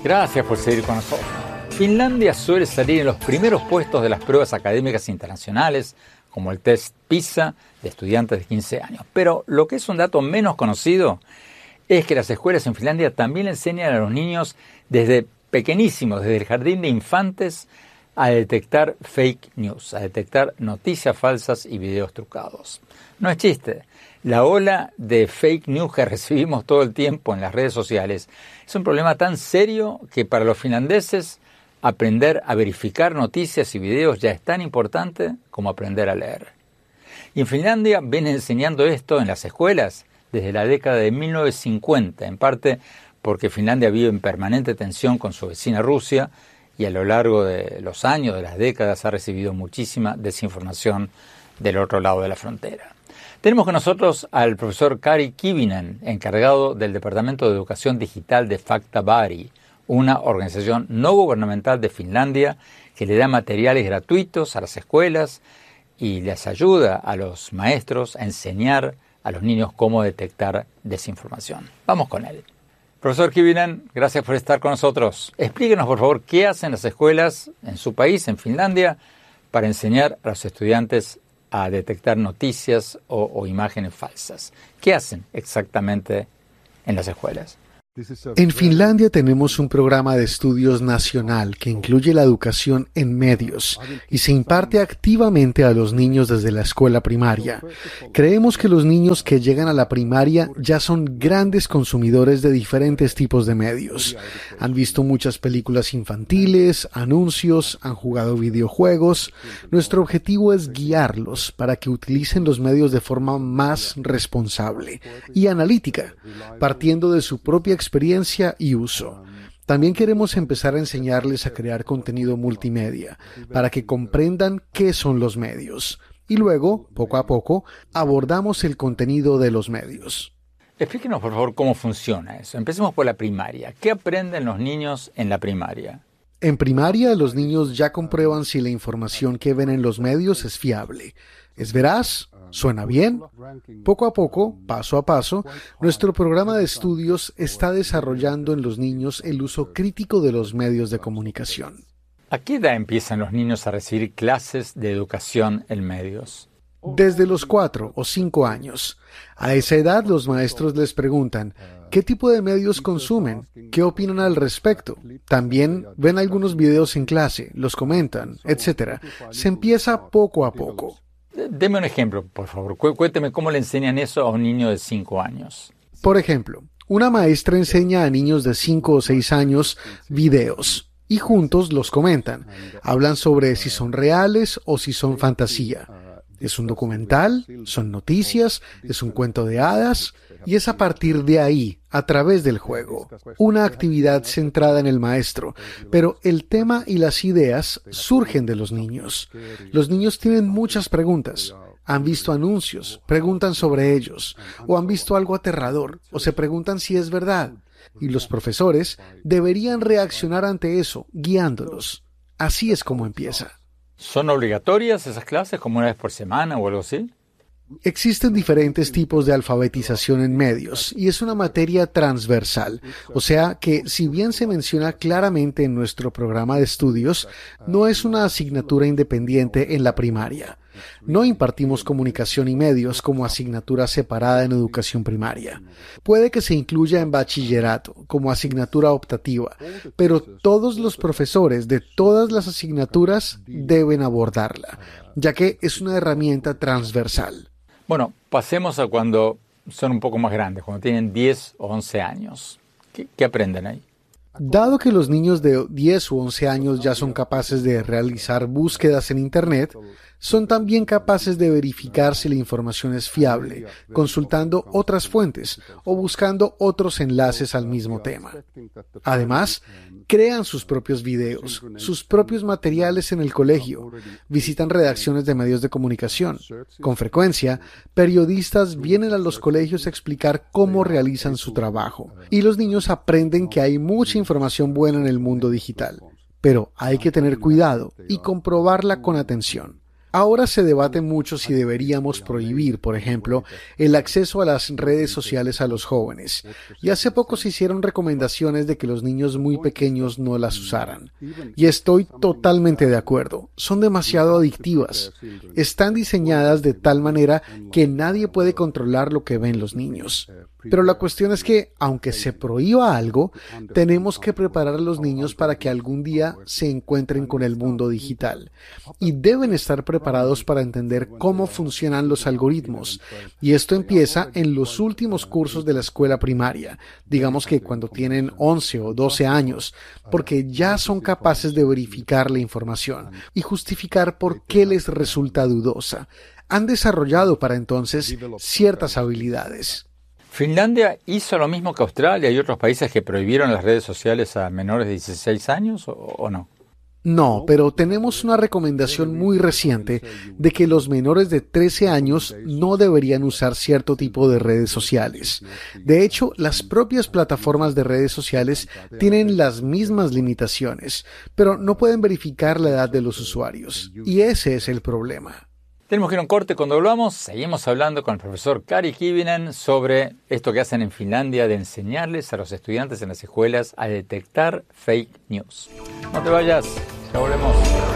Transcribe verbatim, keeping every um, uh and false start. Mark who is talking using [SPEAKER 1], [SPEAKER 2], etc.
[SPEAKER 1] Gracias por seguir con nosotros. Finlandia suele salir en los primeros puestos de las pruebas académicas internacionales, como el test PISA de estudiantes de quince años. Pero lo que es un dato menos conocido es que las escuelas en Finlandia también le enseñan a los niños desde pequeñísimos, desde el jardín de infantes, a detectar fake news, a detectar noticias falsas y videos trucados. No es chiste. La ola de fake news que recibimos todo el tiempo en las redes sociales es un problema tan serio que para los finlandeses aprender a verificar noticias y videos ya es tan importante como aprender a leer. Y en Finlandia vienen enseñando esto en las escuelas desde la década de mil novecientos cincuenta, en parte porque Finlandia vive en permanente tensión con su vecina Rusia y a lo largo de los años, de las décadas, ha recibido muchísima desinformación del otro lado de la frontera. Tenemos con nosotros al profesor Kari Kivinen, encargado del Departamento de Educación Digital de Faktavari, una organización no gubernamental de Finlandia que le da materiales gratuitos a las escuelas y les ayuda a los maestros a enseñar a los niños cómo detectar desinformación. Vamos con él. Profesor Kivinen, gracias por estar con nosotros. Explíquenos, por favor, qué hacen las escuelas en su país, en Finlandia, para enseñar a los estudiantes a detectar noticias o, o imágenes falsas. ¿Qué hacen exactamente en las escuelas?
[SPEAKER 2] En Finlandia tenemos un programa de estudios nacional que incluye la educación en medios y se imparte activamente a los niños desde la escuela primaria. Creemos que los niños que llegan a la primaria ya son grandes consumidores de diferentes tipos de medios. Han visto muchas películas infantiles, anuncios, han jugado videojuegos. Nuestro objetivo es guiarlos para que utilicen los medios de forma más responsable y analítica, partiendo de su propia experiencia y uso. También queremos empezar a enseñarles a crear contenido multimedia para que comprendan qué son los medios. Y luego, poco a poco, abordamos el contenido de los medios.
[SPEAKER 1] Explíquenos, por favor, cómo funciona eso. Empecemos por la primaria. ¿Qué aprenden los niños en la primaria?
[SPEAKER 2] En primaria, los niños ya comprueban si la información que ven en los medios es fiable. ¿Es veraz? ¿Suena bien? Poco a poco, paso a paso, nuestro programa de estudios está desarrollando en los niños el uso crítico de los medios de comunicación.
[SPEAKER 1] ¿A qué edad empiezan los niños a recibir clases de educación en medios?
[SPEAKER 2] Desde los cuatro o cinco años. A esa edad los maestros les preguntan ¿qué tipo de medios consumen? ¿Qué opinan al respecto? También ven algunos videos en clase, los comentan, etcétera. Se empieza poco a poco.
[SPEAKER 1] Deme un ejemplo, por favor. Cuénteme cómo le enseñan eso a un niño de cinco años.
[SPEAKER 2] Por ejemplo, una maestra enseña a niños de cinco o seis años videos y juntos los comentan. Hablan sobre si son reales o si son fantasía. ¿Es un documental? ¿Son noticias? ¿Es un cuento de hadas? Y es a partir de ahí, a través del juego, una actividad centrada en el maestro, pero el tema y las ideas surgen de los niños. Los niños tienen muchas preguntas. Han visto anuncios, preguntan sobre ellos, o han visto algo aterrador, o se preguntan si es verdad. Y los profesores deberían reaccionar ante eso, guiándolos. Así es como empieza.
[SPEAKER 1] ¿Son obligatorias esas clases, como una vez por semana o algo así?
[SPEAKER 2] Existen diferentes tipos de alfabetización en medios y es una materia transversal, o sea que si bien se menciona claramente en nuestro programa de estudios, no es una asignatura independiente en la primaria. No impartimos comunicación y medios como asignatura separada en educación primaria. Puede que se incluya en bachillerato como asignatura optativa, pero todos los profesores de todas las asignaturas deben abordarla, ya que es una herramienta transversal.
[SPEAKER 1] Bueno, pasemos a cuando son un poco más grandes, cuando tienen diez o once años. ¿Qué, qué aprenden ahí?
[SPEAKER 2] Dado que los niños de diez u once años ya son capaces de realizar búsquedas en Internet, son también capaces de verificar si la información es fiable, consultando otras fuentes o buscando otros enlaces al mismo tema. Además, crean sus propios videos, sus propios materiales en el colegio, visitan redacciones de medios de comunicación. Con frecuencia, periodistas vienen a los colegios a explicar cómo realizan su trabajo, y los niños aprenden que hay mucha información buena en el mundo digital, pero hay que tener cuidado y comprobarla con atención. Ahora se debate mucho si deberíamos prohibir, por ejemplo, el acceso a las redes sociales a los jóvenes. Y hace poco se hicieron recomendaciones de que los niños muy pequeños no las usaran. Y estoy totalmente de acuerdo. Son demasiado adictivas. Están diseñadas de tal manera que nadie puede controlar lo que ven los niños. Pero la cuestión es que, aunque se prohíba algo, tenemos que preparar a los niños para que algún día se encuentren con el mundo digital. Y deben estar preparados para entender cómo funcionan los algoritmos. Y esto empieza en los últimos cursos de la escuela primaria, digamos que cuando tienen once o doce años, porque ya son capaces de verificar la información y justificar por qué les resulta dudosa. Han desarrollado para entonces ciertas habilidades.
[SPEAKER 1] ¿Finlandia hizo lo mismo que Australia y otros países que prohibieron las redes sociales a menores de dieciséis años o, o no?
[SPEAKER 2] No, pero tenemos una recomendación muy reciente de que los menores de trece años no deberían usar cierto tipo de redes sociales. De hecho, las propias plataformas de redes sociales tienen las mismas limitaciones, pero no pueden verificar la edad de los usuarios. Y ese es el problema.
[SPEAKER 1] Tenemos que ir a un corte. Cuando volvamos, seguimos hablando con el profesor Kari Kivinen sobre esto que hacen en Finlandia de enseñarles a los estudiantes en las escuelas a detectar fake news. No te vayas, ya volvemos.